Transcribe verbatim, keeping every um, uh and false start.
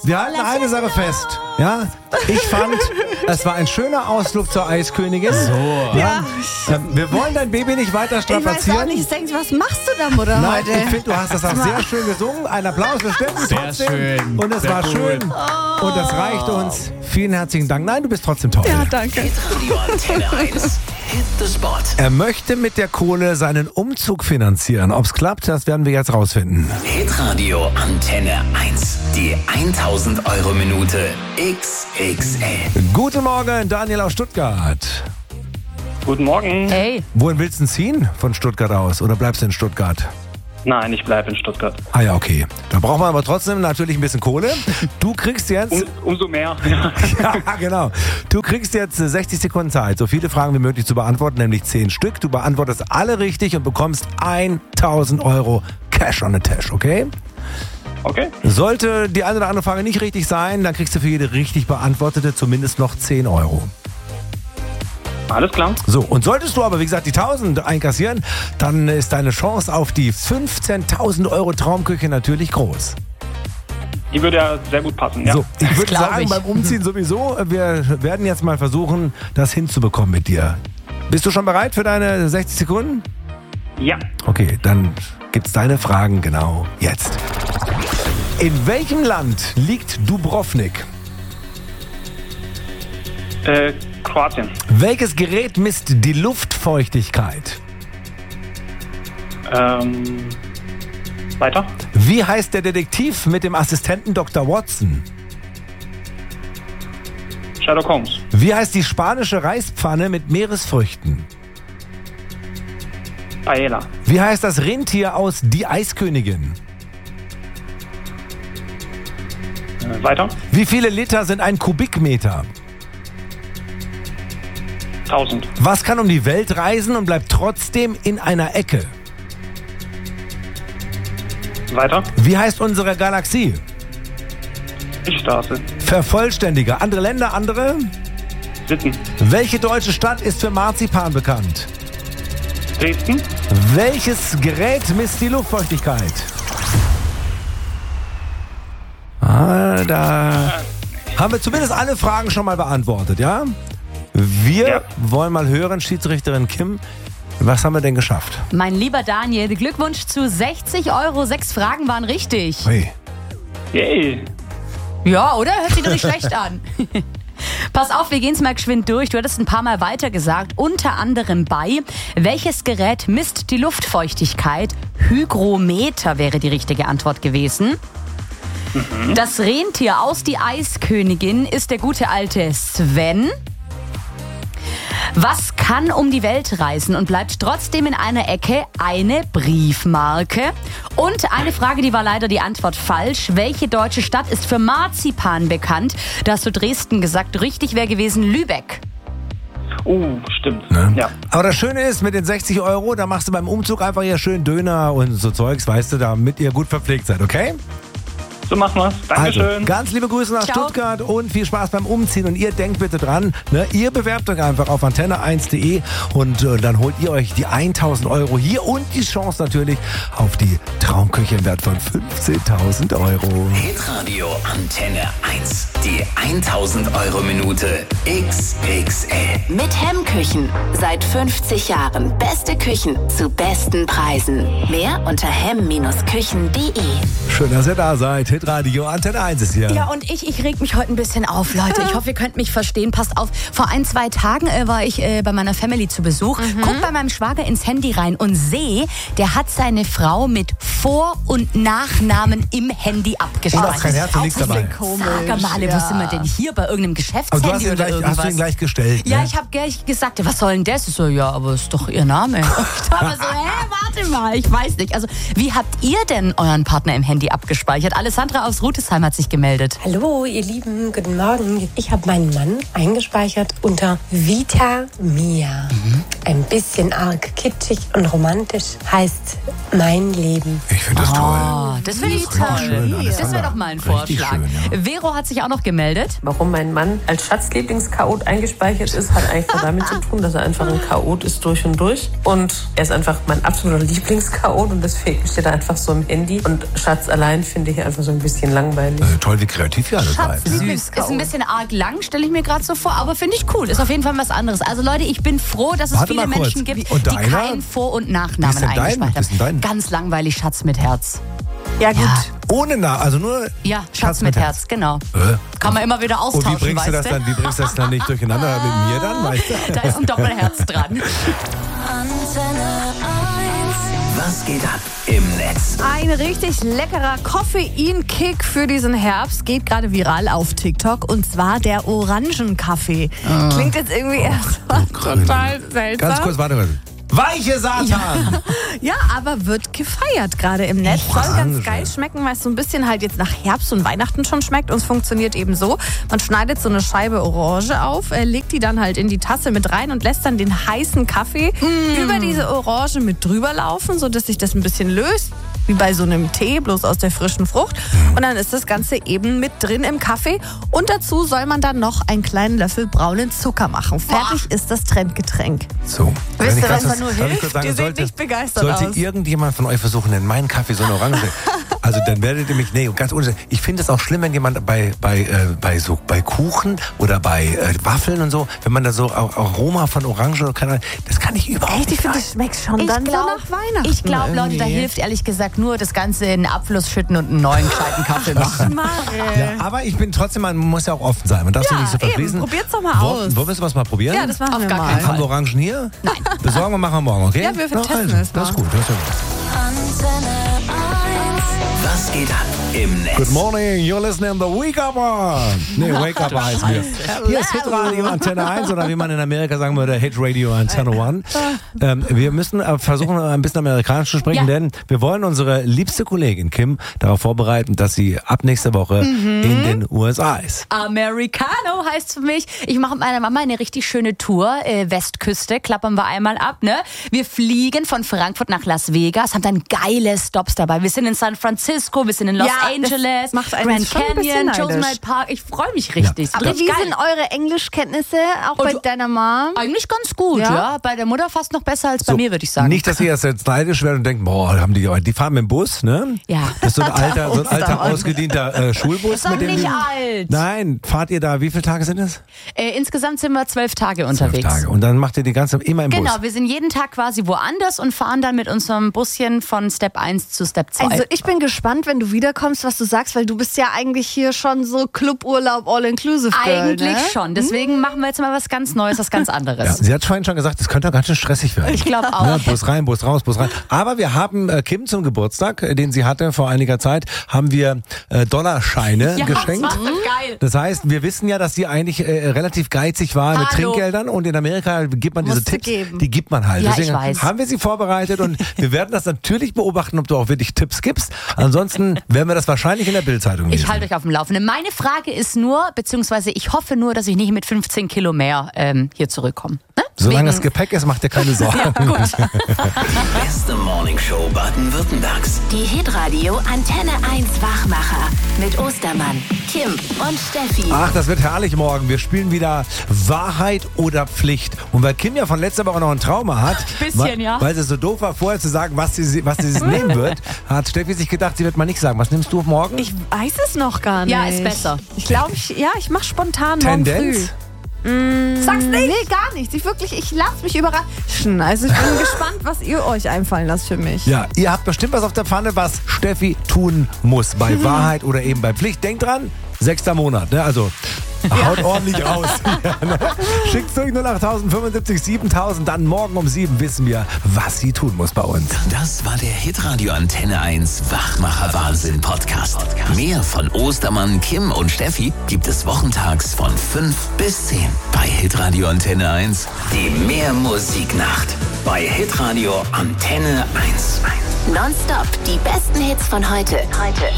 wir halten eine Sache fest. Ja, ich fand, es war ein schöner Ausflug zur Eiskönigin. So. Ja. Ja. Wir wollen dein Baby nicht weiter strapazieren. Ich weiß auch nicht, ich denke, was machst du da, Mutter, Nein, heute? ich finde, du hast das auch sehr schön gesungen. Ein Applaus, wir stimmen trotzdem. schön. Und es Sehr war gut. schön. Oh. Und das reicht uns. Vielen herzlichen Dank. Nein, du bist trotzdem toll. Ja, danke. Radio Antenne eins. Hit the Spot. Er möchte mit der Kohle seinen Umzug finanzieren. Ob es klappt, das werden wir jetzt rausfinden. Hitradio Antenne eins. Die tausend Euro Minute X X L. Guten Morgen, Daniel aus Stuttgart. Guten Morgen. Hey, Wohin willst du denn ziehen? Von Stuttgart aus? Oder bleibst du in Stuttgart? Nein, ich bleibe in Stuttgart. Ah ja, okay. Da braucht man aber trotzdem natürlich ein bisschen Kohle. Du kriegst jetzt... Um, umso mehr. Ja, genau. Du kriegst jetzt sechzig Sekunden Zeit, so viele Fragen wie möglich zu beantworten, nämlich zehn Stück. Du beantwortest alle richtig und bekommst tausend Euro Cash on the Tash, okay? Okay. Sollte die eine oder andere Frage nicht richtig sein, dann kriegst du für jede richtig beantwortete zumindest noch zehn Euro. Alles klar. So, und solltest du aber, wie gesagt, die tausend einkassieren, dann ist deine Chance auf die fünfzehntausend Euro Traumküche natürlich groß. Die würde ja sehr gut passen, ja. So, ich würde glaub sagen, ich. beim Umziehen sowieso, wir werden jetzt mal versuchen, das hinzubekommen mit dir. Bist du schon bereit für deine sechzig Sekunden? Ja. Okay, dann gibt's deine Fragen genau jetzt. In welchem Land liegt Dubrovnik? Äh, Kroatien. Welches Gerät misst die Luftfeuchtigkeit? Ähm, weiter. Wie heißt der Detektiv mit dem Assistenten Doktor Watson? Sherlock Holmes. Wie heißt die spanische Reispfanne mit Meeresfrüchten? Paella. Wie heißt das Rentier aus Die Eiskönigin? Äh, weiter. Wie viele Liter sind ein Kubikmeter? tausend. Was kann um die Welt reisen und bleibt trotzdem in einer Ecke? Weiter. Wie heißt unsere Galaxie? Milchstraße. Vervollständiger. Andere Länder, andere? Sitten. Welche deutsche Stadt ist für Marzipan bekannt? Dresden. Welches Gerät misst die Luftfeuchtigkeit? Ah, da haben wir zumindest alle Fragen schon mal beantwortet, ja? Wir Ja. wollen mal hören, Schiedsrichterin Kim, was haben wir denn geschafft? mein lieber Daniel, Glückwunsch zu sechzig Euro. Sechs Fragen waren richtig. Hey. Yay. Ja, oder? Hört sich doch nicht schlecht an. Pass auf, wir gehen's mal geschwind durch. Du hattest ein paar Mal weiter gesagt, unter anderem bei, welches Gerät misst die Luftfeuchtigkeit? Hygrometer wäre die richtige Antwort gewesen. Mhm. Das Rentier aus Die Eiskönigin ist der gute alte Sven. Was kann um die Welt reisen und bleibt trotzdem in einer Ecke? Eine Briefmarke. Und eine Frage, die war leider die Antwort falsch. Welche deutsche Stadt ist für Marzipan bekannt? Da hast du Dresden gesagt. Richtig wäre gewesen Lübeck. Oh, stimmt. Ne? Ja. Aber das Schöne ist, mit den sechzig Euro, da machst du beim Umzug einfach hier schön Döner und so Zeugs, weißt du, damit ihr gut verpflegt seid, okay? So machen wir's. Dankeschön. Also, ganz liebe Grüße nach Ciao. Stuttgart und viel Spaß beim Umziehen. Und ihr denkt bitte dran, ne, ihr bewerbt euch einfach auf antenne eins punkt de und äh, dann holt ihr euch die tausend Euro hier und die Chance natürlich auf die Traumküche im Wert von fünfzehntausend Euro. Hitradio Antenne eins. Die tausend Euro Minute X X L. Mit Hemmküchen. Seit fünfzig Jahren beste Küchen zu besten Preisen. Mehr unter hemm Küchen punkt de. Schön, dass ihr da seid. Hitradio Antenne eins ist hier. Ja, und ich, ich reg mich heute ein bisschen auf, Leute. Ich hoffe, ihr könnt mich verstehen. Passt auf, vor ein, zwei Tagen äh, war ich äh, bei meiner Family zu Besuch. Mhm. Guck bei meinem Schwager ins Handy rein und sehe, der hat seine Frau mit Vor- und Nachnamen im Handy abgespeichert. Und auch kein Herz und nichts dabei. Sag mal, wo sind wir denn hier? Bei irgendeinem Aber du hast Geschäftshandy ihn, oder gleich, irgendwas? hast du ihn gleich gestellt. Ja, Ne? ich habe gleich gesagt, was soll denn das? Ich so, ja, aber ist doch ihr Name. Und ich dachte so, hä, warte mal, ich weiß nicht. Also, wie habt ihr denn euren Partner im Handy abgespeichert? Alessandra aus Rutesheim hat sich gemeldet. Hallo, ihr Lieben, guten Morgen. Ich habe meinen Mann eingespeichert unter Vita Mia. Mhm. Ein bisschen arg kitschig und romantisch, heißt mein Leben. Ich finde das Oh, toll. das finde ich Richtig toll. schön, Alessandra. Das wäre doch mal ein Richtig Vorschlag. schön, ja. Vero hat sich auch noch gemeldet. Warum mein Mann als Schatzlieblingschaot eingespeichert ist, hat eigentlich nur damit zu tun, dass er einfach ein Chaot ist durch und durch. Und er ist einfach mein absoluter Lieblingschaot und deswegen steht er einfach so im Handy. Und Schatz allein finde ich einfach so ein bisschen langweilig. Äh, toll, wie kreativ ihr alle seid. Ne? Süß. Ist ein bisschen arg lang, stelle ich mir gerade so vor, aber finde ich cool. Ist auf jeden Fall was anderes. Also Leute, ich bin froh, dass es Warte viele mal kurz. Menschen gibt, Und die deiner? keinen Vor- und Wie Nachnamen ist denn dein? eingespeichert Wie ist denn dein? haben. Ganz langweilig, Schatz mit Herz. Ja, gut. Ja, Ohne Na, also nur ja Schatz, mit Herz, genau. Äh? Kann man immer wieder Und austauschen, wie bringst du das weißt dann, wie bringst du das dann nicht durcheinander mit mir dann, weißt du? Da ist ein Doppelherz dran. Was geht ab im Netz? Ein richtig leckerer Koffeinkick für diesen Herbst geht gerade viral auf TikTok, und zwar der Orangenkaffee. Klingt jetzt irgendwie erstmal total seltsam. Ganz kurz, warte mal. Weiche Satan! Ja, aber wird gefeiert gerade im Netz. Soll Orange. ganz geil schmecken, weil es so ein bisschen halt jetzt nach Herbst und Weihnachten schon schmeckt. Und es funktioniert eben so: Man schneidet so eine Scheibe Orange auf, äh, legt die dann halt in die Tasse mit rein und lässt dann den heißen Kaffee über diese Orange mit drüber laufen, sodass sich das ein bisschen löst. Wie bei so einem Tee, bloß aus der frischen Frucht. Und dann ist das Ganze eben mit drin im Kaffee. Und dazu soll man dann noch einen kleinen Löffel braunen Zucker machen. Fertig ist das Trendgetränk. So. Wisst ihr, Wenn ich was das- da nur darf ich hilft? kurz sagen, Ihr seht sollte, nicht begeistert sollte aus. irgendjemand von euch versuchen, in meinen Kaffee so eine Orange, also dann werdet ihr mich, nee, ganz ohne, ich finde es auch schlimm, wenn jemand bei, bei, äh, bei so, bei Kuchen oder bei äh, Waffeln und so, wenn man da so Ar- Aroma von Orange oder keine Ahnung, das kann ich überhaupt Echt, ich nicht. finde, das schmeckt schon Ich dann glaub- so nach Weihnachten. Ich glaube, Leute, da irgendwie. hilft ehrlich gesagt nur das Ganze in den Abfluss schütten und einen neuen gescheiten Kaffee machen. Ja, aber ich bin trotzdem, man muss ja auch offen sein. Man darf sich Ja, nicht so eben. verschließen. Probiert's doch mal Wollen- aus. Wollen wir was mal probieren? Ja, das machen Auf wir gar mal. keinen Fall. Haben wir Orangen hier? Nein. Besorgen wir, machen wir morgen, okay? Ja, wir Na, testen also, es Das ist mal. gut. Das ist gut. Was geht ab im Netz? Good morning, you're listening to the Wake Up On. Nee, Wake Up heißen wir. Hier ist Hitradio Antenne eins oder wie man in Amerika sagen würde, Hit Radio Antenne eins. Ähm, wir müssen äh, versuchen, ein bisschen amerikanisch zu sprechen, Ja. denn wir wollen unsere liebste Kollegin Kim darauf vorbereiten, dass sie ab nächster Woche in den U S A ist. Americano heißt für mich, ich mache mit meiner Mama eine richtig schöne Tour, äh, Westküste, klappern wir einmal ab, ne? Wir fliegen von Frankfurt nach Las Vegas, haben dann geile Stops dabei. Wir sind in San Francisco, wir sind in Los Ja, das Angeles, macht einen Grand schon ein bisschen Canyon, neidisch. Yosemite Park. Ich freue mich richtig. Es Aber wird wie geil. sind eure Englischkenntnisse auch Und bei du- deiner Mom? Eigentlich ganz gut, ja? Ja? Bei der Mutter fast noch besser als bei So, mir, würde ich sagen. Nicht, dass ihr jetzt jetzt neidisch werdet und denkt, boah, haben die, die fahren mit dem Bus, ne? Ja. Das ist so ein alter, so ein alter Ostermann. ausgedienter äh, Schulbus. Ist doch mit dem nicht die, alt. Nein, fahrt ihr da, wie viele Tage sind es? Äh, insgesamt sind wir zwölf Tage Zwölf unterwegs. Tage. Und dann macht ihr die ganze, immer im Genau, Bus. wir sind jeden Tag quasi woanders und fahren dann mit unserem Buschen von Step eins zu Step zwei. Also ich bin gespannt, wenn du wiederkommst, was du sagst, weil du bist ja eigentlich hier schon so Cluburlaub All-Inclusive Girl, Eigentlich ne? schon. Deswegen machen wir jetzt mal was ganz Neues, was ganz anderes. Ja, sie hat vorhin schon gesagt, das könnte auch ganz schön stressig werden. Ich glaube auch. Ne, Bus rein, Bus raus, Bus rein. Aber wir haben äh, Kim zum Geburtstag, äh, den sie hatte vor einiger Zeit, haben wir äh, Dollarscheine Ja, geschenkt. das war so geil. Das heißt, wir wissen ja, dass sie eigentlich äh, relativ geizig war mit Hallo. Trinkgeldern und in Amerika gibt man diese Musst du Tipps, geben. die gibt man halt. Ja, ich Deswegen weiß. haben wir sie vorbereitet und wir werden das natürlich beobachten, ob du auch wirklich Tipps gibst. Ansonsten werden wir das wahrscheinlich in der Bildzeitung lesen. Ich halte euch auf dem Laufenden. Meine Frage ist nur, beziehungsweise ich hoffe nur, dass ich nicht mit fünfzehn Kilo mehr ähm, hier zurückkomme. Ne? Solange Wegen- das Gepäck ist, macht dir keine Sorgen. Beste Morningshow Baden-Württembergs. Die Hitradio Antenne eins Wachmacher mit Ostermann, Kim und Steffi. Ach, das wird herrlich morgen. Wir spielen wieder Wahrheit oder Pflicht. Und weil Kim ja von letzter Woche noch ein Trauma hat, Bisschen, weil, ja. weil sie so doof war, vorher zu sagen, was sie, was sie nehmen wird, hat Steffi sich gedacht, sie wird mal nicht sagen. Was nimmst du morgen? Ich weiß es noch gar nicht. Ja, ist besser. Ich glaube, ich, ja, ich mache spontan morgen Tendenz? früh. Sag's nicht? Nee, gar nichts. Ich wirklich, ich lasse mich überraschen. Also ich bin gespannt, was ihr euch einfallen lasst für mich. Ja, ihr habt bestimmt was auf der Pfanne, was Steffi tun muss. Bei Wahrheit oder eben bei Pflicht. Denkt dran, sechster Monat. Ne? Also haut ordentlich aus. Ja, ne? Schickt's durch null acht fünfundsiebzig siebentausend. Dann morgen um sieben wissen wir, was sie tun muss bei uns. Das war der Hitradio Antenne eins Wachmacher Wahnsinn Podcast. Mehr von Ostermann, Kim und Steffi gibt es wochentags von fünf bis zehn bei Hitradio Antenne eins. Die Mehrmusiknacht bei Hitradio Antenne eins. Nonstop die besten Hits von heute. Heute.